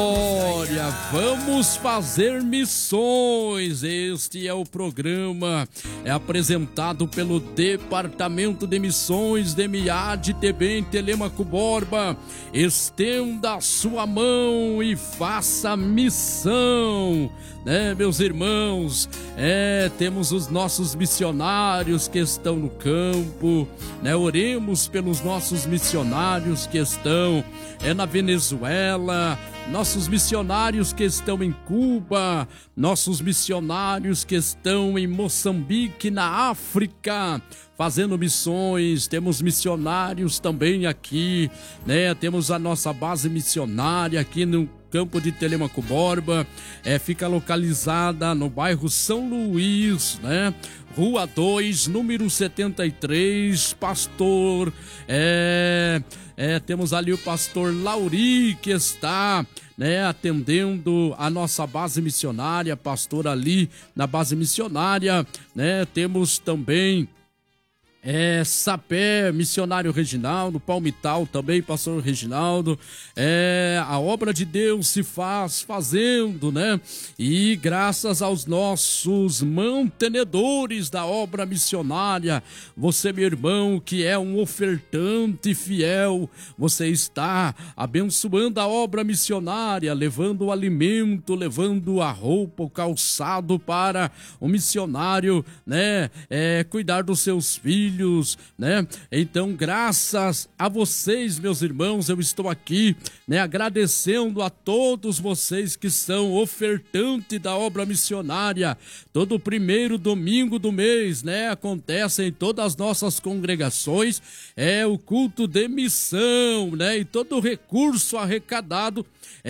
Glória, vamos fazer missões. Este é o programa, é apresentado pelo Departamento de Missões de MIAD TB Telêmaco Borba. Estenda a sua mão e faça missão, né, meus irmãos? Temos os nossos missionários que estão no campo, né? Oremos pelos nossos missionários que estão na Venezuela, nossos missionários que estão em Cuba, nossos missionários que estão em Moçambique, na África, fazendo missões. Temos missionários também aqui, né? Temos a nossa base missionária aqui no campo de Telêmaco Borba, fica localizada no bairro São Luís, né? Rua 2, número 73, pastor, temos ali o pastor Lauri, que está, né, atendendo a nossa base missionária, pastor ali na base missionária, né? Temos também Sapé, missionário Reginaldo, Palmital também, pastor Reginaldo. A obra de Deus se fazendo, né? E graças aos nossos mantenedores da obra missionária, você, meu irmão, que é um ofertante fiel, você está abençoando a obra missionária, levando o alimento, levando a roupa, o calçado para o missionário, né? Cuidar dos seus filhos, né? Então, graças a vocês, meus irmãos, eu estou aqui, né, agradecendo a todos vocês que são ofertantes da obra missionária. Todo primeiro domingo do mês, né, acontece em todas as nossas congregações, o culto de missão, né? E todo o recurso arrecadado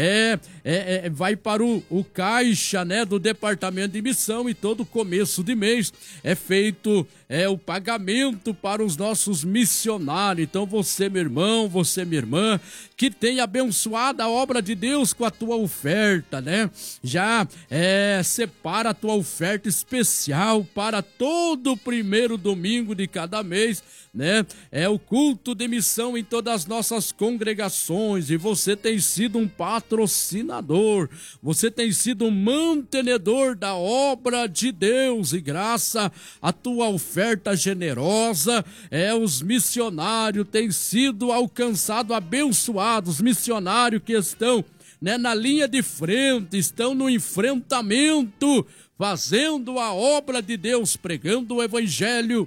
vai para o caixa, né, do departamento de missão, e todo começo de mês é feito o pagamento para os nossos missionários. Então você, meu irmão, você, minha irmã, que tem abençoado a obra de Deus com a tua oferta, né? Já separa a tua oferta especial para todo o primeiro domingo de cada mês, né? É o culto de missão em todas as nossas congregações, e você tem sido um patrocinador, você tem sido um mantenedor da obra de Deus, e graças à tua oferta generosa, os missionários têm sido alcançados, abençoados, os missionários que estão, né, na linha de frente, estão no enfrentamento, fazendo a obra de Deus, pregando o evangelho,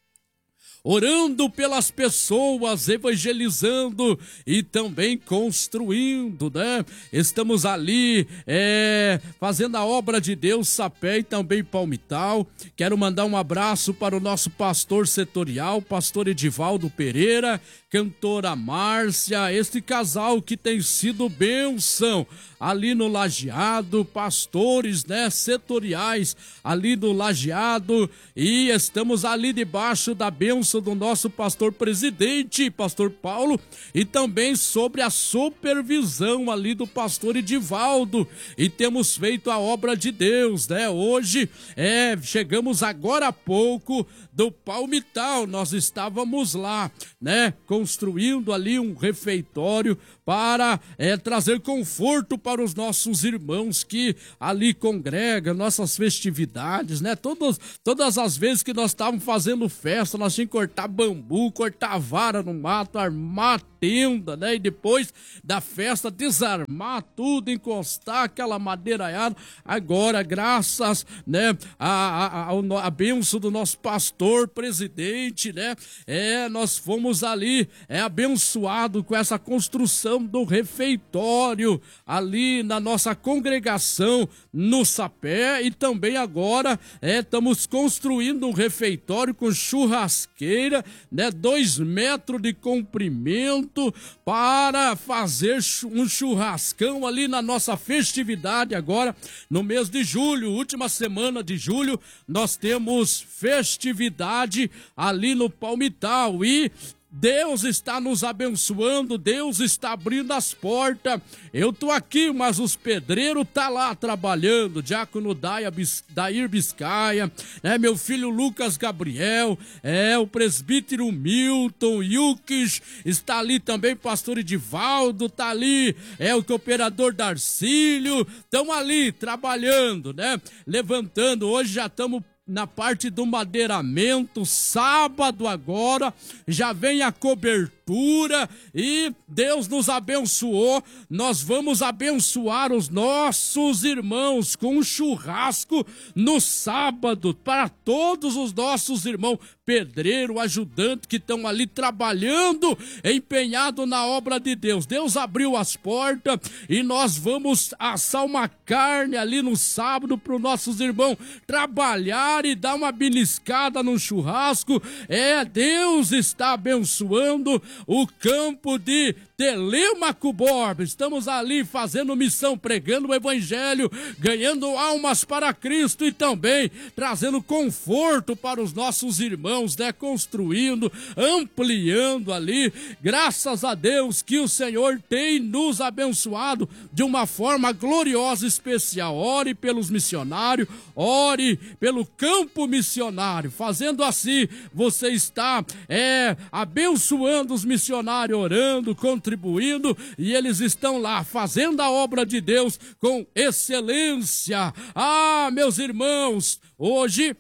orando pelas pessoas, evangelizando e também construindo, né? Estamos ali fazendo a obra de Deus, Sapé e também Palmital. Quero mandar um abraço para o nosso pastor setorial, pastor Edivaldo Pereira, cantora Márcia, este casal que tem sido bênção ali no Lajeado, pastores, né, setoriais ali do Lajeado, e estamos ali debaixo da bênção do nosso pastor presidente, pastor Paulo, e também sobre a supervisão ali do pastor Edivaldo, e temos feito a obra de Deus, né? Hoje chegamos agora há pouco do Palmital, nós estávamos lá, né, construindo ali um refeitório para trazer conforto para os nossos irmãos que ali congregam, nossas festividades, né? Todas as vezes que nós estávamos fazendo festa, nós tínhamos que cortar bambu, cortar vara no mato, armar tenda, né? E depois da festa desarmar tudo, encostar aquela madeiraiada. Agora, graças, né, a bênção do nosso pastor presidente, né, nós fomos ali abençoados com essa construção do refeitório ali na nossa congregação no Sapé, e também agora estamos construindo um refeitório com churrasqueira, né, 2 metros de comprimento, para fazer um churrascão ali na nossa festividade agora no mês de julho, última semana de julho, nós temos festividade ali no Palmital, e Deus está nos abençoando, Deus está abrindo as portas. Eu tô aqui, mas os pedreiros tá lá trabalhando, diácono Dair Biscaia, né, meu filho Lucas Gabriel, o presbítero Milton Yukis, está ali também, pastor Edivaldo, tá ali, o cooperador Darcílio, estão ali trabalhando, né, levantando. Hoje já estamos na parte do madeiramento, sábado agora, já vem a cobertura e Deus nos abençoou. Nós vamos abençoar os nossos irmãos com um churrasco no sábado, para todos os nossos irmãos, pedreiro, ajudante, que estão ali trabalhando, empenhado na obra de Deus. Deus abriu as portas e nós vamos assar uma carne ali no sábado para os nossos irmãos trabalhar e dar uma beliscada no churrasco. Deus está abençoando o campo de Telêmaco Borba. Estamos ali fazendo missão, pregando o evangelho, ganhando almas para Cristo e também trazendo conforto para os nossos irmãos, né? Construindo, ampliando ali. Graças a Deus que o Senhor tem nos abençoado de uma forma gloriosa, especial. Ore pelos missionários, ore pelo campo missionário. Fazendo assim, você está abençoando os missionários, orando, contribuindo, e eles estão lá fazendo a obra de Deus com excelência. Meus irmãos, hoje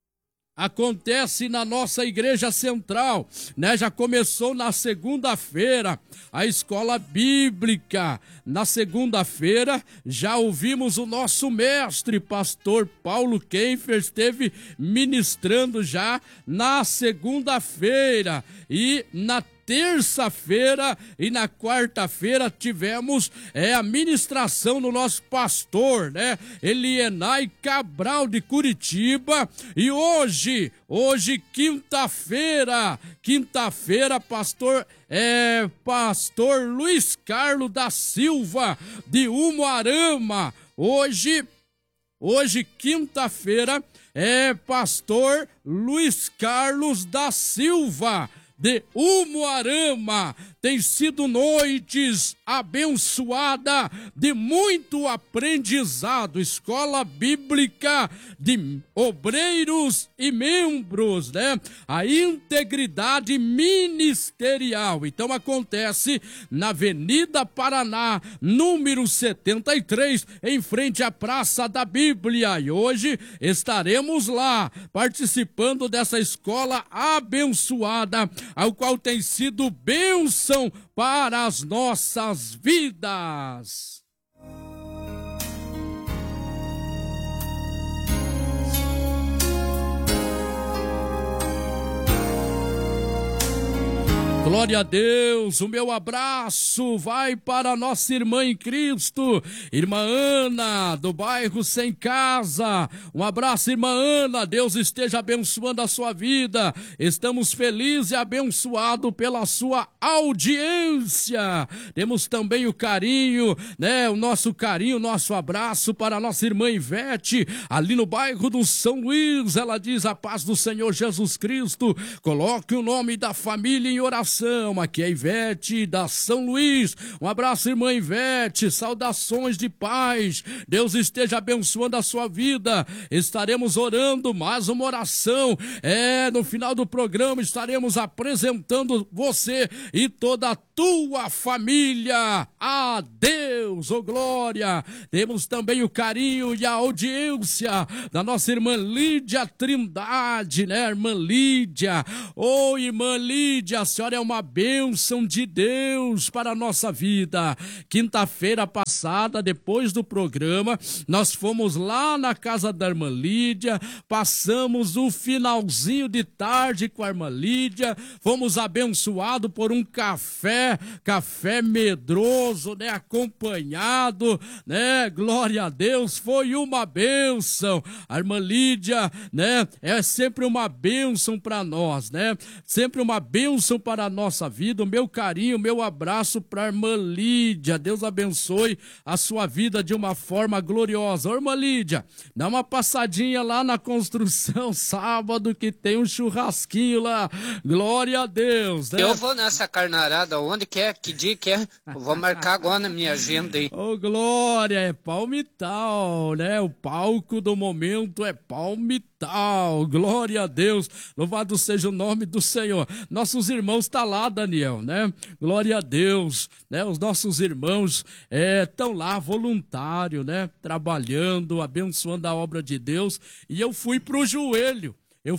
acontece na nossa igreja central, né? Já começou na segunda-feira a escola bíblica. Na segunda-feira já ouvimos o nosso mestre, pastor Paulo Kempfer, esteve ministrando já na segunda-feira, e na terça-feira e na quarta-feira tivemos a ministração do nosso pastor, né, Elienay Cabral de Curitiba. E hoje quinta-feira, pastor Luiz Carlos da Silva de Umuarama. Hoje quinta-feira, pastor Luiz Carlos da Silva de Umuarama. Tem sido noites abençoadas, de muito aprendizado, escola bíblica de obreiros e membros, né? A integridade ministerial. Então acontece na Avenida Paraná, número 73, em frente à Praça da Bíblia. E hoje estaremos lá participando dessa escola abençoada, ao qual tem sido bênção para as nossas vidas. Glória a Deus. O meu abraço vai para a nossa irmã em Cristo, irmã Ana, do bairro Sem Casa. Um abraço, irmã Ana. Deus esteja abençoando a sua vida. Estamos felizes e abençoados pela sua audiência. Temos também o carinho, né? O nosso abraço para a nossa irmã Ivete, ali no bairro do São Luís. Ela diz: a paz do Senhor Jesus Cristo. Coloque o nome da família em oração. Aqui é a Ivete da São Luís. Um abraço, irmã Ivete. Saudações de paz. Deus esteja abençoando a sua vida. Estaremos orando mais uma oração. No final do programa estaremos apresentando você e toda a tua família a Deus, glória. Temos também o carinho e a audiência da nossa irmã Lídia Trindade, né, irmã Lídia? Irmã Lídia, a senhora é uma bênção de Deus para a nossa vida. Quinta-feira passada, depois do programa, nós fomos lá na casa da irmã Lídia, passamos o finalzinho de tarde com a irmã Lídia, fomos abençoados por um café café medroso, né, acompanhado, né, glória a Deus, foi uma bênção. A irmã Lídia, né, é sempre uma bênção para nós, né, sempre uma bênção para a nossa vida. O meu carinho, o meu abraço para a irmã Lídia. Deus abençoe a sua vida de uma forma gloriosa. Ô, irmã Lídia, dá uma passadinha lá na construção sábado que tem um churrasquinho lá. Glória a Deus, né? Eu vou nessa carnarada, onde quer, que dia que é? Eu vou marcar agora na minha agenda aí. Ô, glória, é Palmital, né? O palco do momento é Palmital. Glória a Deus. Louvado seja o nome do Senhor. Nossos irmãos tá lá, Daniel, né? Glória a Deus, né? Os nossos irmãos estão lá voluntário, né? Trabalhando, abençoando a obra de Deus. E eu fui pro joelho.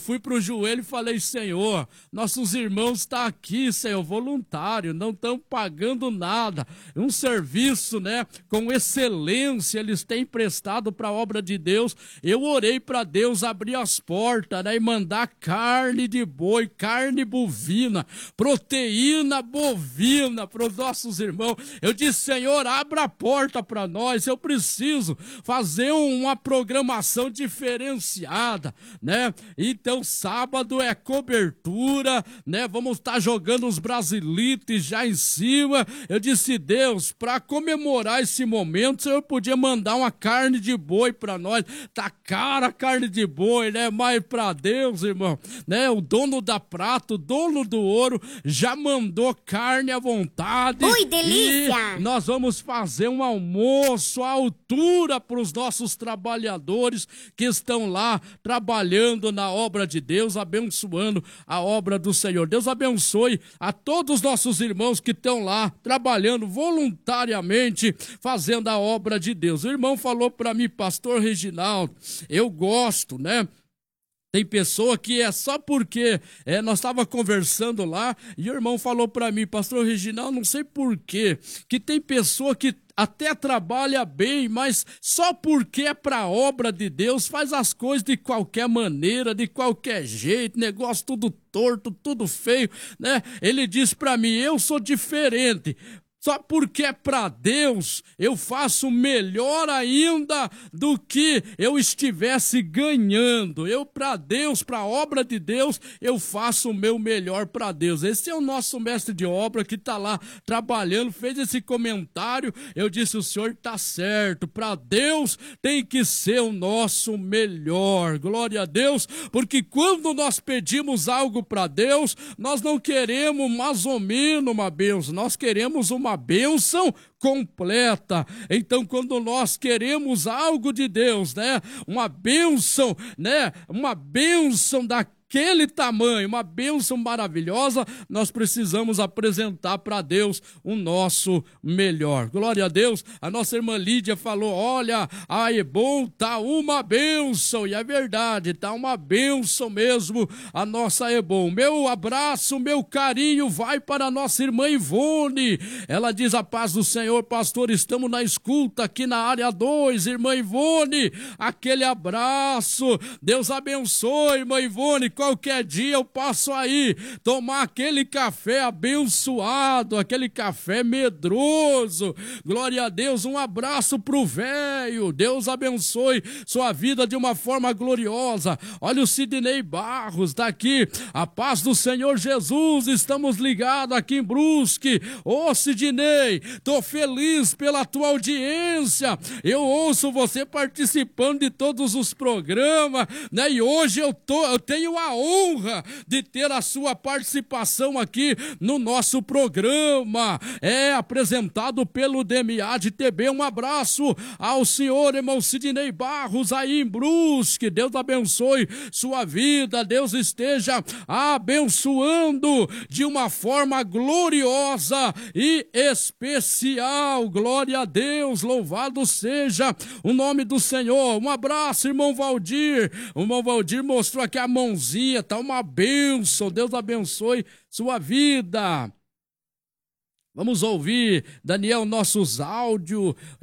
E falei, Senhor, nossos irmãos estão aqui, Senhor, voluntário, não estão pagando nada. Um serviço, né, com excelência, eles têm prestado para a obra de Deus. Eu orei para Deus abrir as portas, né, e mandar carne de boi, carne bovina, proteína bovina para os nossos irmãos. Eu disse, Senhor, abra a porta para nós, eu preciso fazer uma programação diferenciada, né? Então, sábado é cobertura, né? Vamos estar jogando os brasilites já em cima. Eu disse, Deus, para comemorar esse momento, o Senhor podia mandar uma carne de boi para nós. Tá cara a carne de boi, né? Mas para Deus, irmão, né? O dono da prata, o dono do ouro, já mandou carne à vontade. Ui, delícia! E nós vamos fazer um almoço à altura para os nossos trabalhadores que estão lá trabalhando na obra de Deus, abençoando a obra do Senhor. Deus abençoe a todos os nossos irmãos que estão lá trabalhando voluntariamente, fazendo a obra de Deus. O irmão falou para mim, pastor Reginaldo, eu gosto, né? Tem pessoa que é só porque nós estávamos conversando lá e o irmão falou para mim, pastor Reginaldo, não sei por quê, que tem pessoa que até trabalha bem, mas só porque é para a obra de Deus, faz as coisas de qualquer maneira, de qualquer jeito, negócio tudo torto, tudo feio, né? Ele disse para mim, eu sou diferente. Só porque é para Deus, eu faço melhor ainda do que eu estivesse ganhando. Eu, para Deus, para a obra de Deus, eu faço o meu melhor para Deus. Esse é o nosso mestre de obra que está lá trabalhando, fez esse comentário. Eu disse, o senhor está certo, para Deus tem que ser o nosso melhor. Glória a Deus, porque quando nós pedimos algo para Deus, nós não queremos mais ou menos uma bênção, nós queremos uma bênção completa. Então, quando nós queremos algo de Deus, né, uma bênção, né, uma bênção daquele tamanho, uma bênção maravilhosa, nós precisamos apresentar para Deus o nosso melhor. Glória a Deus. A nossa irmã Lídia falou, olha, a Ebom tá uma bênção, e é verdade, tá uma bênção mesmo a nossa Ebom. Meu abraço, meu carinho vai para a nossa irmã Ivone. Ela diz, a paz do Senhor, pastor, estamos na escuta aqui na área 2, irmã Ivone, aquele abraço, Deus abençoe, irmã Ivone. Qualquer dia eu passo aí tomar aquele café abençoado, aquele café medroso. Glória a Deus, um abraço pro velho. Deus abençoe sua vida de uma forma gloriosa. Olha o Sidney Barros daqui. A paz do Senhor Jesus, estamos ligados aqui em Brusque. Ô Sidney, tô feliz pela tua audiência. Eu ouço você participando de todos os programas, né? E hoje eu tenho a honra de ter a sua participação aqui no nosso programa, apresentado pelo DMAD TV. Um abraço ao senhor, irmão Sidney Barros, aí em Brusque. Deus abençoe sua vida, Deus esteja abençoando de uma forma gloriosa e especial. Glória a Deus, louvado seja o nome do Senhor. Um abraço, irmão Valdir. O irmão Valdir mostrou aqui a mãozinha, tá uma bênção. Deus abençoe sua vida. Vamos ouvir, Daniel, nossos áudios.